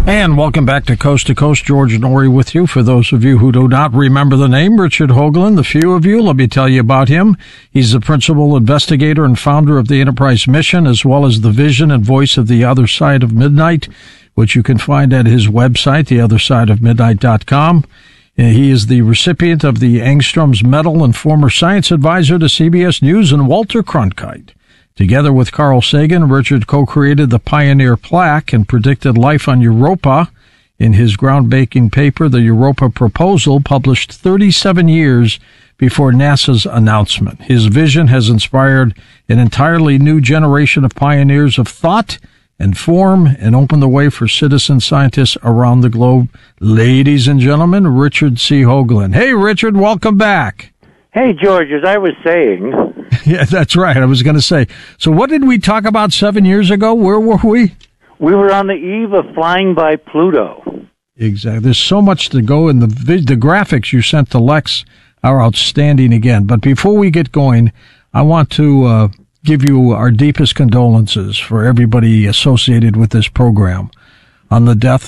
And welcome back to Coast. George Norrie with you. For those of you who do not remember the name, Richard Hoagland, the few of you, let me tell you about him. He's the principal investigator and founder of the Enterprise Mission, as well as the vision and voice of The Other Side of Midnight, which you can find at his website, theothersideofmidnight.com. He is the recipient of the Angstrom's Medal and former science advisor to CBS News and Walter Cronkite. Together with Carl Sagan, Richard co-created the Pioneer Plaque and predicted life on Europa in his groundbreaking paper, The Europa Proposal, published 37 years before NASA's announcement. His vision has inspired an entirely new generation of pioneers of thought and form and opened the way for citizen scientists around the globe. Ladies and gentlemen, Richard C. Hoagland. Hey, Richard, welcome back. Hey, George, as I was saying... Yeah, that's right. I was going to say. So what did we talk about 7 years ago? Where were we? We were on the eve of flying by Pluto. Exactly. There's so much to go, and the graphics you sent to Lex are outstanding again. But before we get going, I want to give you our deepest condolences for everybody associated with this program on the death